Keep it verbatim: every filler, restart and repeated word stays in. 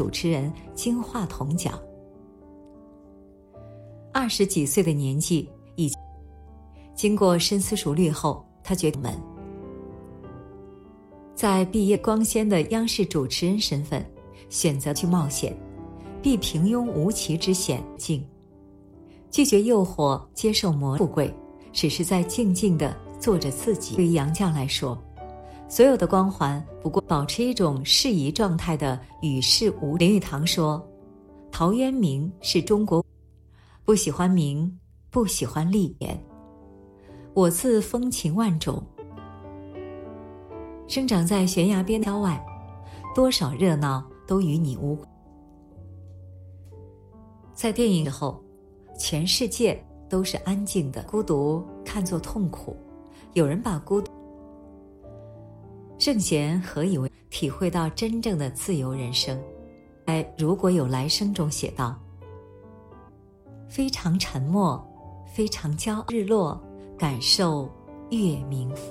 主持人金话筒奖。二十几岁的年纪，已经过深思熟虑后，他决定门在毕业光鲜的央视主持人身份，选择去冒险，避平庸无奇之险境，拒绝诱惑，接受魔富贵，只是在静静地做着自己。对于杨绛来说，所有的光环不过保持一种适宜状态的与世无。林语堂说，陶渊明是中国，不喜欢名，不喜欢利言。我自风情万种，生长在悬崖边郊外，多少热闹都与你无关。在电影后，全世界都是安静的，孤独看作痛苦，有人把孤独圣贤何以为体会到真正的自由人生。在如果有来生中写道，非常沉默，非常骄傲，日落感受月明。